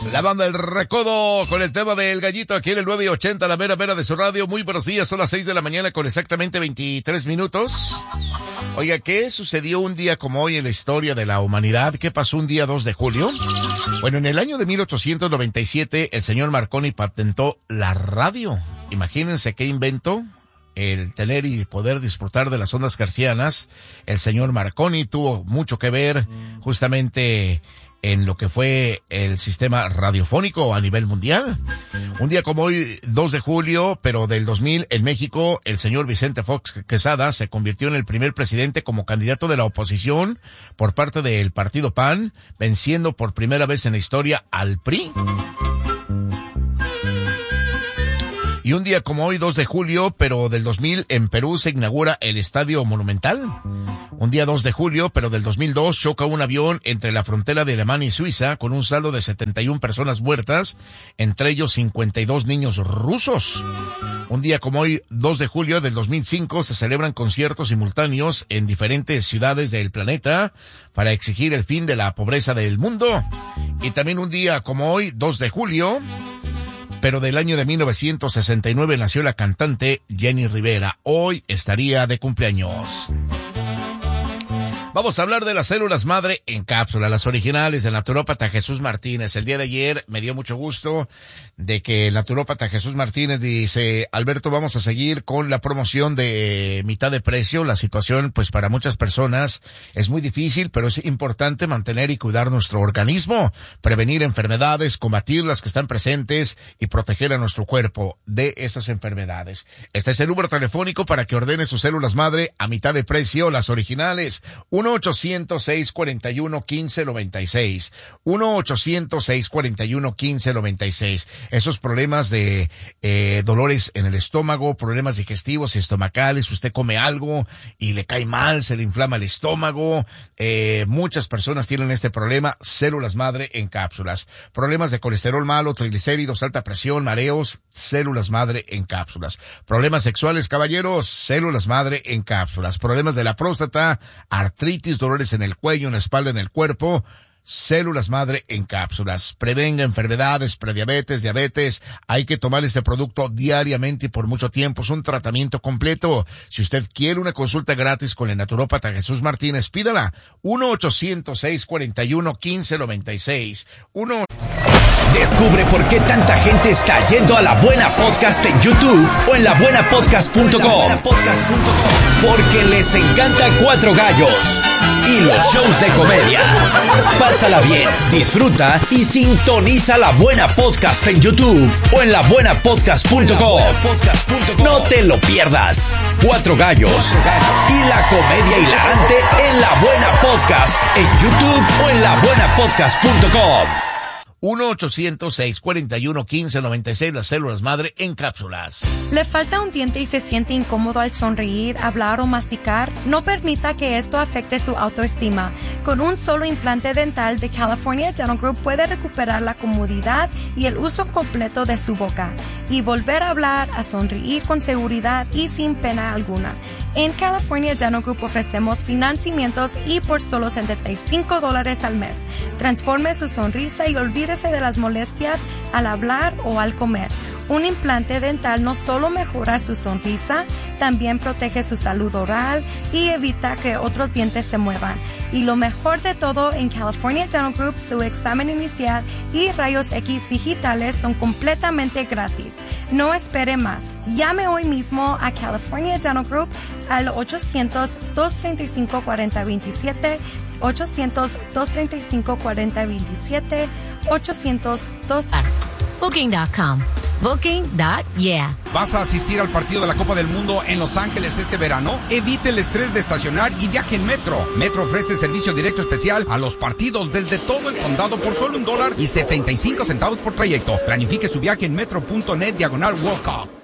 La banda El Recodo con el tema del Gallito aquí en el 980, la mera de su radio. Muy buenos días, son las 6 de la mañana con exactamente 23 minutos. Oiga, ¿qué sucedió un día como hoy en la historia de la humanidad? ¿Qué pasó un día 2 de julio? Bueno, en el año de 1897 el señor Marconi patentó la radio. Imagínense qué invento. El tener y poder disfrutar de las ondas hertzianas. El señor Marconi tuvo mucho que ver justamente en lo que fue el sistema radiofónico a nivel mundial. Un día como hoy, 2 de julio, pero del 2000, en México, el señor Vicente Fox Quesada se convirtió en el primer presidente como candidato de la oposición por parte del partido PAN, venciendo por primera vez en la historia al PRI. Y un día como hoy, 2 de julio, pero del 2000, en Perú se inaugura el Estadio Monumental. Un día 2 de julio, pero del 2002, choca un avión entre la frontera de Alemania y Suiza con un saldo de 71 personas muertas, entre ellos 52 niños rusos. Un día como hoy, 2 de julio del 2005, se celebran conciertos simultáneos en diferentes ciudades del planeta para exigir el fin de la pobreza del mundo. Y también un día como hoy, 2 de julio... pero del año de 1969 nació la cantante Jenny Rivera. Hoy estaría de cumpleaños. Vamos a hablar de las células madre en cápsula, las originales del naturópata Jesús Martínez. El día de ayer me dio mucho gusto de que el naturópata Jesús Martínez dice: Alberto, vamos a seguir con la promoción de mitad de precio. La situación, pues para muchas personas es muy difícil, pero es importante mantener y cuidar nuestro organismo, prevenir enfermedades, combatir las que están presentes y proteger a nuestro cuerpo de esas enfermedades. Este es el número telefónico para que ordene sus células madre a mitad de precio, las originales. 1-800-641-1596. 1-800-641-1596. Esos problemas de dolores en el estómago, problemas digestivos y estomacales, usted come algo y le cae mal, se le inflama el estómago. Muchas personas tienen este problema, células madre en cápsulas. Problemas de colesterol malo, triglicéridos, alta presión, mareos, células madre en cápsulas. Problemas sexuales, caballeros, células madre en cápsulas. Problemas de la próstata, artritis, dolores en el cuello, en la espalda, en el cuerpo, células madre en cápsulas. Prevenga enfermedades, prediabetes, diabetes. Hay que tomar este producto diariamente y por mucho tiempo. Es un tratamiento completo. Si usted quiere una consulta gratis con el naturópata Jesús Martínez, pídala. 1-800-641-1596. Descubre por qué tanta gente está yendo a La Buena Podcast en YouTube o en labuenapodcast.com. Porque les encanta Cuatro Gallos y los shows de comedia. Pásala bien, disfruta y sintoniza La Buena Podcast en YouTube o en labuenapodcast.com. No te lo pierdas. Cuatro Gallos y la comedia hilarante en La Buena Podcast en YouTube o en labuenapodcast.com. 1-800-641-1596, las células madre en cápsulas. ¿Le falta un diente y se siente incómodo al sonreír, hablar o masticar? No permita que esto afecte su autoestima. Con un solo implante dental de California Dental Group puede recuperar la comodidad y el uso completo de su boca y volver a hablar, a sonreír con seguridad y sin pena alguna. En California Dental Group ofrecemos financiamientos y por solo $75 al mes. Transforme su sonrisa y olvídese de las molestias al hablar o al comer. Un implante dental no solo mejora su sonrisa, también protege su salud oral y evita que otros dientes se muevan. Y lo mejor de todo, en California Dental Group, su examen inicial y rayos X digitales son completamente gratis. No espere más. Llame hoy mismo a California Dental Group al 800-235-4027, 800-235-4027, 800-2... Booking.com. Booking.yeah. ¿Vas a asistir al partido de la Copa del Mundo en Los Ángeles este verano? Evite el estrés de estacionar y viaje en Metro. Metro ofrece servicio directo especial a los partidos desde todo el condado por solo $1.75 por trayecto. Planifique su viaje en metro.net/World Cup.